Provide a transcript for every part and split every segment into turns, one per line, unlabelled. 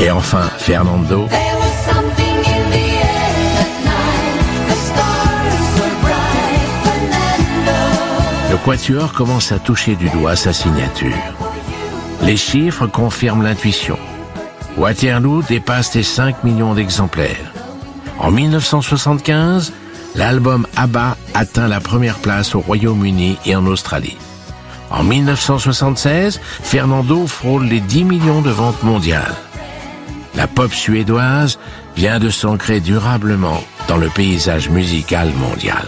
Et enfin, Fernando. Le quatuor commence à toucher du doigt sa signature. Les chiffres confirment l'intuition. Waterloo dépasse les 5 millions d'exemplaires. En 1975, l'album ABBA atteint la première place au Royaume-Uni et en Australie. En 1976, Fernando frôle les 10 millions de ventes mondiales. La pop suédoise vient de s'ancrer durablement dans le paysage musical mondial.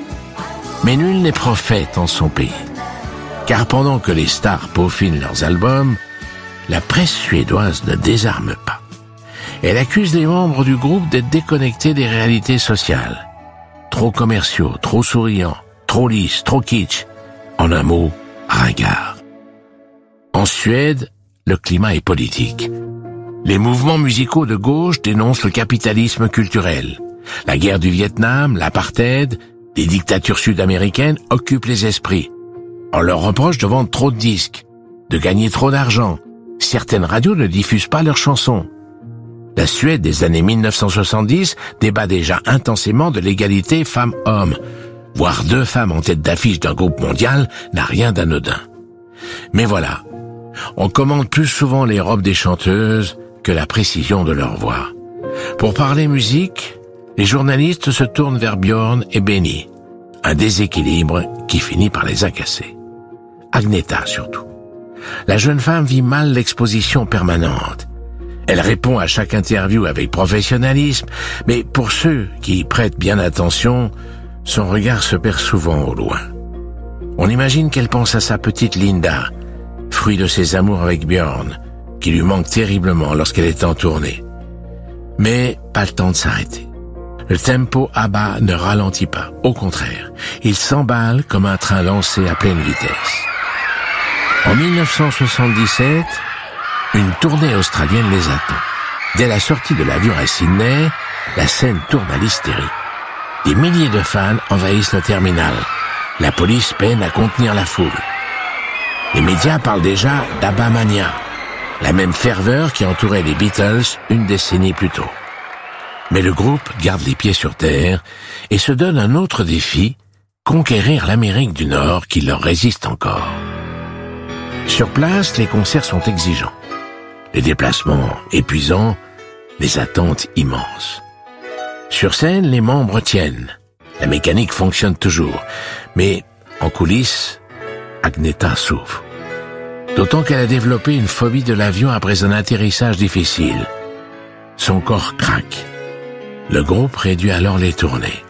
Mais nul n'est prophète en son pays. Car pendant que les stars peaufinent leurs albums, la presse suédoise ne désarme pas. Elle accuse les membres du groupe d'être déconnectés des réalités sociales. Trop commerciaux, trop souriants, trop lisses, trop kitsch. En un mot, ringards. En Suède, le climat est politique. Les mouvements musicaux de gauche dénoncent le capitalisme culturel. La guerre du Vietnam, l'apartheid, les dictatures sud-américaines occupent les esprits. On leur reproche de vendre trop de disques, de gagner trop d'argent. Certaines radios ne diffusent pas leurs chansons. La Suède des années 1970 débat déjà intensément de l'égalité femmes-hommes. Voir 2 femmes en tête d'affiche d'un groupe mondial n'a rien d'anodin. Mais voilà, on commande plus souvent les robes des chanteuses que la précision de leur voix. Pour parler musique, les journalistes se tournent vers Björn et Benny. Un déséquilibre qui finit par les agacer. Agneta surtout. La jeune femme vit mal l'exposition permanente. Elle répond à chaque interview avec professionnalisme, mais pour ceux qui y prêtent bien attention, son regard se perd souvent au loin. On imagine qu'elle pense à sa petite Linda, fruit de ses amours avec Björn, qui lui manque terriblement lorsqu'elle est en tournée. Mais pas le temps de s'arrêter. Le tempo ABBA ne ralentit pas, au contraire, il s'emballe comme un train lancé à pleine vitesse. En 1977, une tournée australienne les attend. Dès la sortie de l'avion à Sydney, la scène tourne à l'hystérie. Des milliers de fans envahissent le terminal. La police peine à contenir la foule. Les médias parlent déjà d'ABBA-mania, la même ferveur qui entourait les Beatles une décennie plus tôt. Mais le groupe garde les pieds sur terre et se donne un autre défi, conquérir l'Amérique du Nord qui leur résiste encore. Sur place, les concerts sont exigeants. Les déplacements épuisants, les attentes immenses. Sur scène, les membres tiennent. La mécanique fonctionne toujours. Mais en coulisses, Agneta souffre. D'autant qu'elle a développé une phobie de l'avion après un atterrissage difficile. Son corps craque. Le groupe réduit alors les tournées.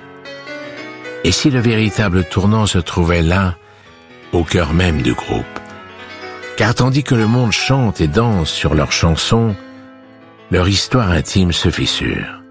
Et si le véritable tournant se trouvait là, au cœur même du groupe? Car tandis que le monde chante et danse sur leurs chansons, leur histoire intime se fissure.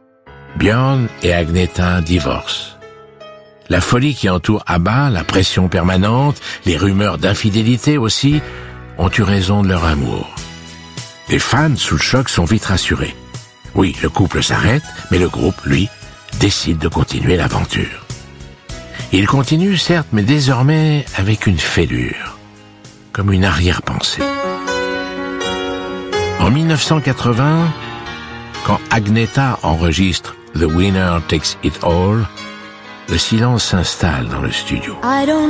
Björn et Agneta divorcent. La folie qui entoure ABBA, la pression permanente, les rumeurs d'infidélité aussi, ont eu raison de leur amour. Les fans sous le choc sont vite rassurés. Oui, le couple s'arrête, mais le groupe, lui, décide de continuer l'aventure. Il continue, certes, mais désormais avec une fêlure, comme une arrière-pensée. En 1980, quand Agneta enregistre The Winner Takes It All, le silence s'installe dans le studio.